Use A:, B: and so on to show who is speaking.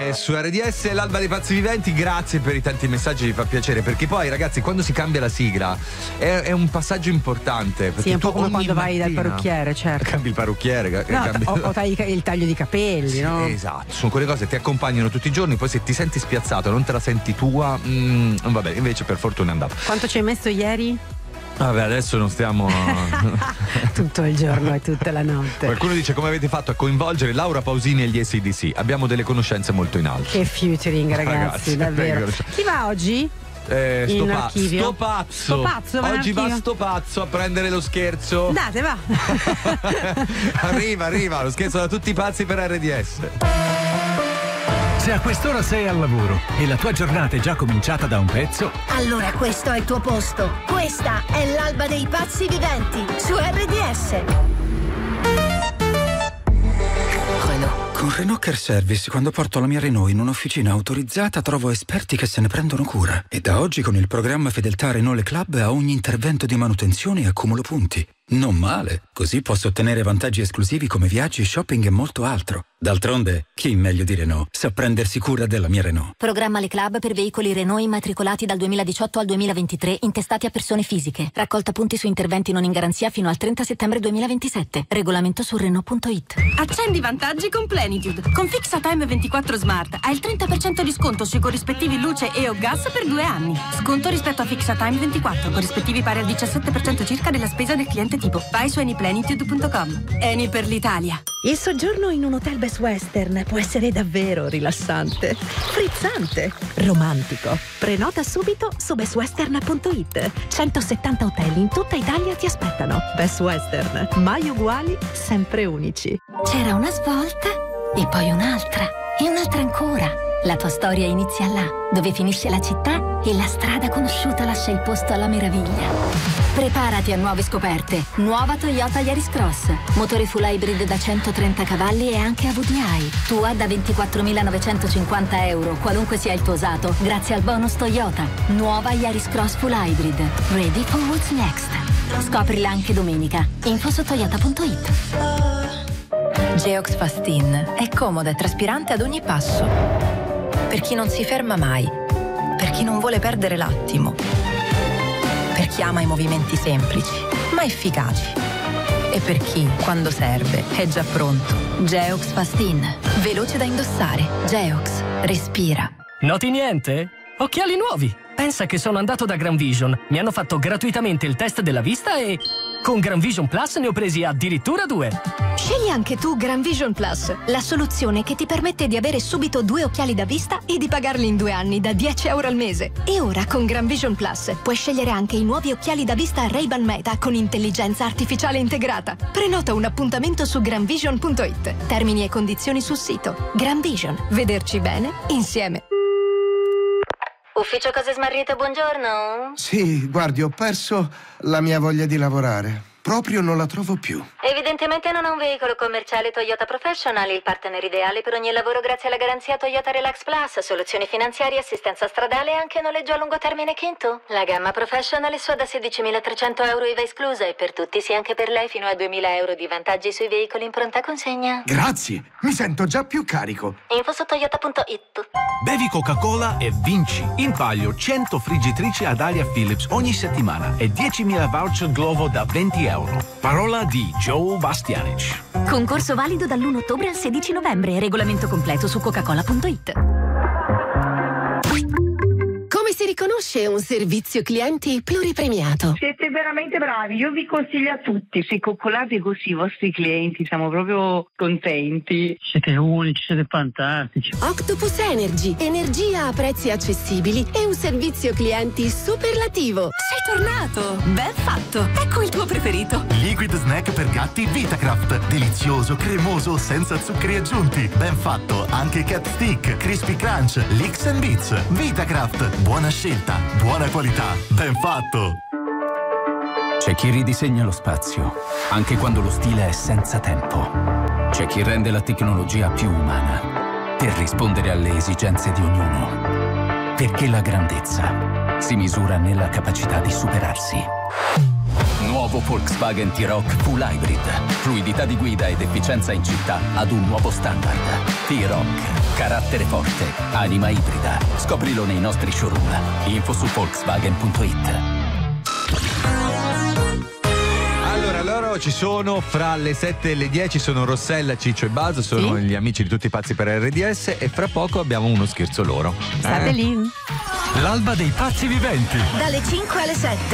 A: Su RDS l'alba dei pazzi viventi, grazie per i tanti messaggi, mi fa piacere, perché poi ragazzi quando si cambia la sigla è un passaggio importante.
B: Sì, è un po' come quando vai dal parrucchiere, certo.
A: Cambi il parrucchiere,
B: o tagli il taglio di capelli, sì, no?
A: Esatto, sono quelle cose che ti accompagnano tutti i giorni, poi se ti senti spiazzato, non te la senti tua, vabbè, invece per fortuna è andato.
B: Quanto ci hai messo ieri?
A: Vabbè, adesso non stiamo
B: tutto il giorno e tutta la notte.
A: Qualcuno dice: come avete fatto a coincivolgere Laura Pausini e gli AC/DC? Abbiamo delle conoscenze molto in alto.
B: Che featuring, ragazzi, davvero. Chi va oggi?
A: Sto pazzo oggi va sto pazzo a prendere lo scherzo.
B: Andate, va.
A: arriva lo scherzo da tutti i pazzi per RDS.
C: Se a quest'ora sei al lavoro e la tua giornata è già cominciata da un pezzo,
D: allora questo è il tuo posto. Questa è l'alba dei pazzi viventi su RDS.
E: Con Renault Care Service, quando porto la mia Renault in un'officina autorizzata, trovo esperti che se ne prendono cura. E da oggi con il programma Fedeltà Renault Le Club a ogni intervento di manutenzione accumulo punti. Non male, così posso ottenere vantaggi esclusivi come viaggi, shopping e molto altro. D'altronde, chi meglio di Renault sa prendersi cura della mia Renault.
F: Programma Le Club per veicoli Renault immatricolati dal 2018 al 2023 intestati a persone fisiche. Raccolta punti su interventi non in garanzia fino al 30 settembre 2027. Regolamento su Renault.it.
G: Accendi vantaggi con Plenitude. Con FixaTime 24 Smart hai il 30% di sconto sui corrispettivi luce e o gas per 2 anni. Sconto rispetto a FixaTime 24, corrispettivi pari al 17% circa della spesa del cliente tipo. Vai su anyplenitude.com. Eni per l'Italia.
H: Il soggiorno in un hotel Best Western può essere davvero rilassante, frizzante, romantico. Prenota subito su bestwestern.it. 170 hotel in tutta Italia ti aspettano. Best Western, mai uguali, sempre unici.
F: C'era una svolta e poi un'altra e un'altra ancora. La tua storia inizia là, dove finisce la città e la strada conosciuta lascia il posto alla meraviglia. Preparati a nuove scoperte. Nuova Toyota Yaris Cross. Motore full hybrid da 130 cavalli e anche a VDI. Tua da 24.950 euro, qualunque sia il tuo usato, grazie al bonus Toyota. Nuova Yaris Cross full hybrid. Ready for what's next. Scoprila anche domenica. Info su toyota.it.
I: Geox Fastin è comoda e traspirante ad ogni passo. Per chi non si ferma mai. Per chi non vuole perdere l'attimo. Per chi ama i movimenti semplici, ma efficaci. E per chi, quando serve, è già pronto. Geox Fastin. Veloce da indossare. Geox. Respira.
J: Noti niente? Occhiali nuovi! Pensa che sono andato da Gran Vision. Mi hanno fatto gratuitamente il test della vista e... con Gran Vision Plus ne ho presi addirittura 2.
K: Scegli anche tu Gran Vision Plus, la soluzione che ti permette di avere subito 2 occhiali da vista e di pagarli in 2 anni da 10 euro al mese. E ora con Gran Vision Plus puoi scegliere anche i nuovi occhiali da vista Ray-Ban Meta con intelligenza artificiale integrata. Prenota un appuntamento su granvision.it. Termini e condizioni sul sito. Gran Vision. Vederci bene insieme.
F: Ufficio Cose Smarrite, buongiorno.
L: Sì, guardi, ho perso la mia voglia di lavorare. Proprio non la trovo più.
F: Evidentemente non ha un veicolo commerciale Toyota Professional, il partner ideale per ogni lavoro grazie alla garanzia Toyota Relax Plus, soluzioni finanziarie, assistenza stradale e anche noleggio a lungo termine Kinto. La gamma Professional è sua da 16.300 euro IVA esclusa e per tutti sì anche per lei fino a 2.000 euro di vantaggi sui veicoli in pronta consegna.
L: Grazie, mi sento già più carico.
F: Info su toyota.it.
M: Bevi Coca-Cola e vinci. In palio 100 friggitrici ad aria Philips ogni settimana e 10.000 voucher Glovo da 20 euro. Parola di Joe Bastianic.
K: Concorso valido dall'1 ottobre al 16 novembre. Regolamento completo su coca-cola.it.
N: Come si riconosce un servizio clienti pluripremiato?
O: Siete veramente bravi, io vi consiglio a tutti, se coccolate così i vostri clienti, siamo proprio contenti.
P: Siete unici, siete fantastici.
N: Octopus Energy, energia a prezzi accessibili e un servizio clienti superlativo.
G: Sei tornato! Ben fatto! Ecco il tuo preferito.
Q: Liquid snack per gatti Vitacraft. Delizioso, cremoso, senza zuccheri aggiunti. Ben fatto, anche Cat Stick, Crispy Crunch, Licks and Beats. Vitacraft, buona scelta, buona qualità. Ben fatto!
R: C'è chi ridisegna lo spazio, anche quando lo stile è senza tempo. C'è chi rende la tecnologia più umana, per rispondere alle esigenze di ognuno. Perché la grandezza si misura nella capacità di superarsi. Nuovo Volkswagen T-Roc Full Hybrid. Fluidità di guida ed efficienza in città ad un nuovo standard. T-Roc. Carattere forte. Anima ibrida. Scoprilo nei nostri showroom. Info su Volkswagen.it.
A: Allora, loro ci sono fra le 7 e le 10, sono Rossella, Ciccio e Buzz, sono gli amici di Tutti i Pazzi per RDS e fra poco abbiamo uno scherzo loro.
B: State lì.
C: L'alba dei pazzi viventi.
D: Dalle 5 alle 7.